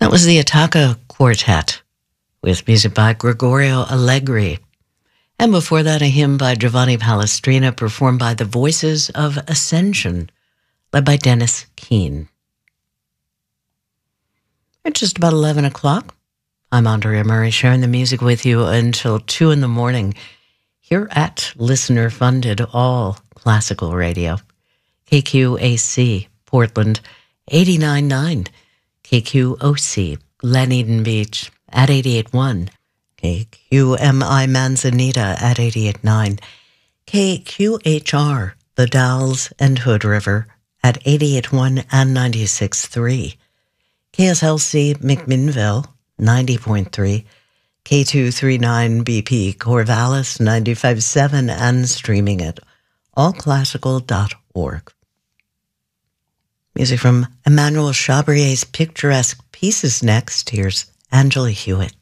That was the Attacca Quartet with music by Gregorio Allegri. And before that, a hymn by Giovanni Palestrina performed by the Voices of Ascension, led by Dennis Keane. It's just about 11 o'clock. I'm Andrea Murray, sharing the music with you until 2 in the morning here at listener-funded all classical radio. KQAC, Portland, 89.9. KQOC, Glen Eden Beach, at 88.1. KQMI Manzanita at 88.9. KQHR, The Dalles and Hood River at 88.1 and 96.3. KSLC McMinnville, 90.3. K239 BP Corvallis, 95.7 and streaming at allclassical.org. Music from Emmanuel Chabrier's Picturesque Pieces next. Here's Angela Hewitt.